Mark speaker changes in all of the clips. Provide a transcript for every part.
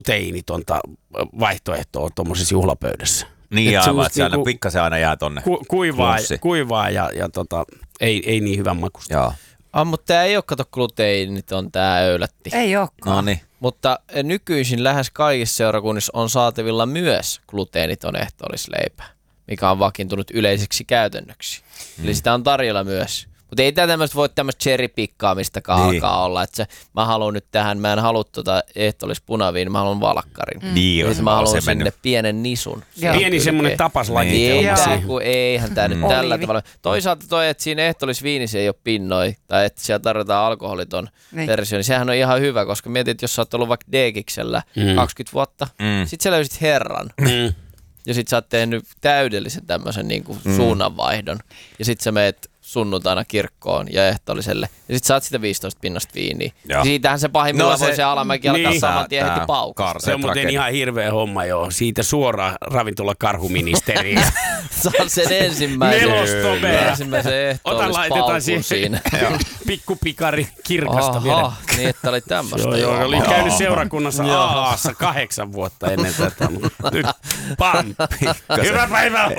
Speaker 1: gluteinitonta vaihtoehtoa tuommoisessa juhlapöydässä.
Speaker 2: Niin aivan, että se aina pikkasen aina jää tonne.
Speaker 1: Kuivaa ja ei niin hyvän makusta.
Speaker 2: Joo.
Speaker 3: Mutta tää ei oo kato gluteiniton tää öylätti.
Speaker 4: Ei ookaan.
Speaker 2: No niin.
Speaker 3: Mutta nykyisin lähes kaikissa seurakunnissa on saatavilla myös gluteeniton ehtoollisleipä, mikä on vakiintunut yleiseksi käytännöksi. Eli sitä on tarjolla myös. Mutta ei tämmöistä voi tämmöistä cherry-pikkaamistakaan alkaa olla, että mä haluan nyt tähän, mä en halua ehtoollispunaviin, mä haluan valkkarin.
Speaker 2: Niin,
Speaker 3: mä haluan sinne pienen nisun.
Speaker 1: Pieni semmoinen tapaslajitelma.
Speaker 3: Eihän tää nyt tällä tavalla. Toisaalta toi, että siinä ehtoollisviinissä ei ole pinnoi, tai että siellä tarjotaan alkoholiton versio, niin sehän on ihan hyvä, koska mietit, että jos sä oot ollut vaikka D-kiksellä 20 vuotta, sit sä löysit herran. Ja sit sä oot tehnyt täydellisen tämmöisen niinku suunnanvaihdon. Ja sit sä meet sunnuntaina kirkkoon ja ehtoolliselle. Ja sit saat sitä 15 pinnasta viiniä. Ja siitähän se pahimmillaan voi se alamäki alkaa saman tien heti paukkaa.
Speaker 1: Se on muuten ihan hirveä homma joo. Siitä suoraan ravintolakarhuministeriin.
Speaker 3: Saa sen ensimmäisen ehtoollispaukun siinä.
Speaker 1: Pikkupikari kirkasta vielä.
Speaker 3: Niin että oli tämmöistä.
Speaker 1: Joo, oli käynyt seurakunnassa AA:ssa 8 vuotta ennen tätä. Nyt pam! Hyvää päivää!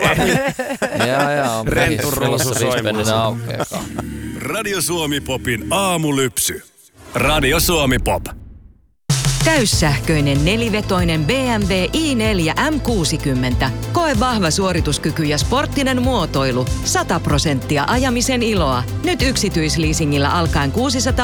Speaker 3: Joo.
Speaker 1: Renturuusu soimaan.
Speaker 5: Radio Suomi Popin aamulypsy. Radio Suomi Pop.
Speaker 6: Täyssähköinen nelivetoinen BMW i4 M60. Koe vahva suorituskyky ja sporttinen muotoilu. 100% ajamisen iloa. Nyt yksityisleasingillä alkaen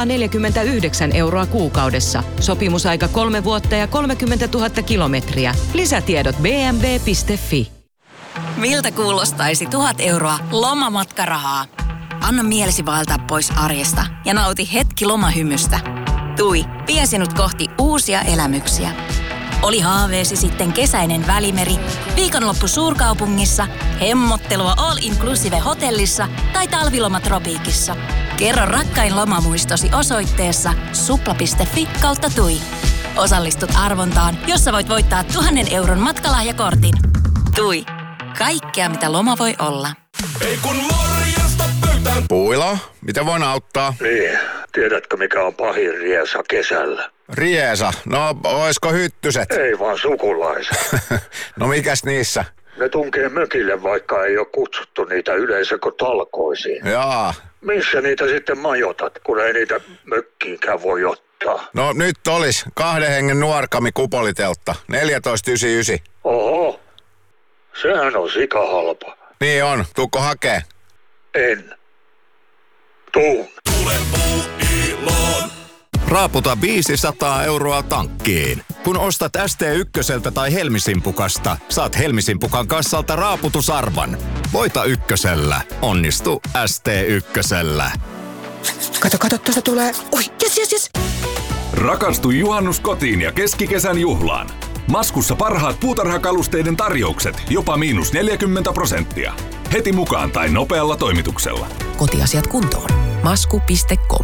Speaker 6: 649 € kuukaudessa. Sopimusaika 3 vuotta ja 30 000 kilometriä. Lisätiedot bmw.fi.
Speaker 7: Miltä kuulostaisi 1 000 € lomamatkarahaa? Anna mielesi vaeltaa pois arjesta ja nauti hetki lomahymystä. TUI vie sinut kohti uusia elämyksiä. Oli haaveesi sitten kesäinen Välimeri, viikonloppu suurkaupungissa, hemmottelua all-inclusive hotellissa tai talviloma tropiikissa. Kerro rakkain lomamuistosi osoitteessa supla.fi/TUI. Osallistut arvontaan, jossa voit voittaa 1 000 € matkalahjakortin. TUI. Kaikkea, mitä loma voi olla.
Speaker 5: Ei kun morjesta pöytään.
Speaker 8: Puila, mitä voin auttaa?
Speaker 9: Niin, tiedätkö mikä on pahin riesa kesällä?
Speaker 8: Riesa? No, oisko hyttyset?
Speaker 9: Ei vaan sukulaiset.
Speaker 8: No mikäs niissä?
Speaker 9: Ne tunkee mökille, vaikka ei ole kutsuttu niitä yleisökotalkoisiin.
Speaker 8: Jaa.
Speaker 9: Missä niitä sitten majoitat, kun ei niitä mökkiinkään voi ottaa?
Speaker 8: No nyt olis 2 hengen nuorkami kupoliteltta, 14,99.
Speaker 9: Oho, sehän on sikahalpa.
Speaker 8: Niin on, tuukko hakee?
Speaker 9: En. Tuun.
Speaker 5: Tule Puuiloon.
Speaker 10: Raaputa 500 € tankkiin. Kun ostat ST1 tai Helmisimpukasta, saat Helmisimpukan kassalta raaputusarvan. Voita ykkösellä. Onnistu ST1.
Speaker 4: Kato, tuosta tulee. Oi, yes.
Speaker 11: Rakastu juhannuskotiin ja keskikesän juhlaan. Maskussa parhaat puutarhakalusteiden tarjoukset, jopa -40%. Heti mukaan tai nopealla toimituksella.
Speaker 12: Kotiasiat kuntoon. Masku.com.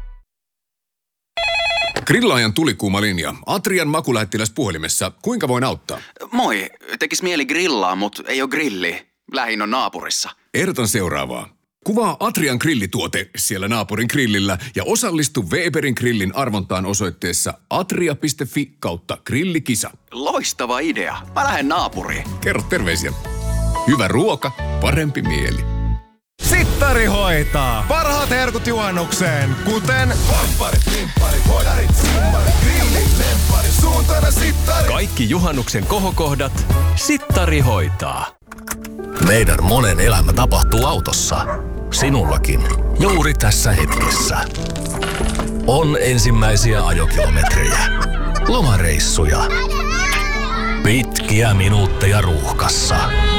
Speaker 13: Grillaajan tulikuuma linja. Atrian makulähettiläs puhelimessa. Kuinka voin auttaa?
Speaker 14: Moi. Tekis mieli grillaa, mut ei oo grilli. Lähin on naapurissa.
Speaker 13: Ehdotan seuraavaa. Kuvaa Atrian grillituote siellä naapurin grillillä ja osallistu Weberin grillin arvontaan osoitteessa atria.fi/grillikisa.
Speaker 14: Loistava idea. Mä lähden naapuriin.
Speaker 13: Kerro terveisiä. Hyvä ruoka, parempi mieli.
Speaker 15: Sittari hoitaa. Parhaat herkut juhannukseen, kuten
Speaker 5: Vampparit, limpparit, hodarit, simmarit, grillit, lempparit, suuntana sittari.
Speaker 16: Kaikki juhannuksen kohokohdat Sittari hoitaa.
Speaker 17: Meidän monen elämä tapahtuu autossa. Sinullakin. Juuri tässä hetkessä. On ensimmäisiä ajokilometrejä. Lomareissuja. Pitkiä minuutteja ruuhkassa.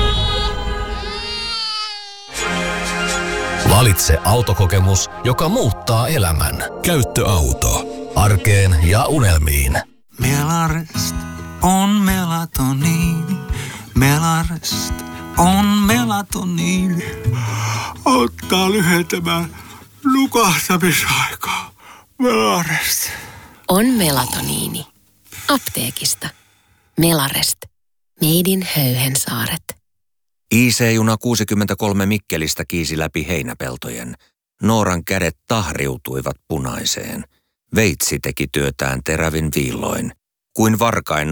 Speaker 17: Valitse autokokemus, joka muuttaa elämän. Käyttöauto. Arkeen ja unelmiin.
Speaker 18: Melarest on melatoniini. Melarest on melatoniini. Auttaa lyhentämään nukahtamisaikaa. Melarest.
Speaker 12: On melatoniini. Apteekista. Melarest. Made in Höyhensaaret.
Speaker 19: IC-juna 63 Mikkelistä kiisi läpi heinäpeltojen. Nooran kädet tahriutuivat punaiseen. Veitsi teki työtään terävin viilloin. kuin varkain